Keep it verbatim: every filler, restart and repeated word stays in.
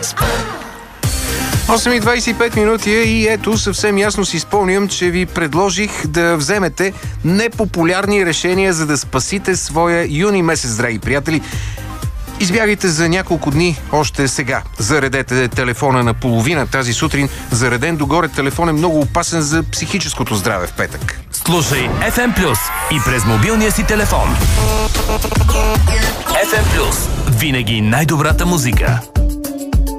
осем и двадесет и пет минути и ето съвсем ясно си спомням, че ви предложих да вземете непопулярни решения, за да спасите своя юни месец, драги приятели. Избягайте за няколко дни още сега. Заредете телефона на половина тази сутрин. Зареден догоре телефон е много опасен за психическото здраве в петък. Слушай еф ем Плюс и през мобилния си телефон. еф ем Плюс. Винаги най-добрата музика.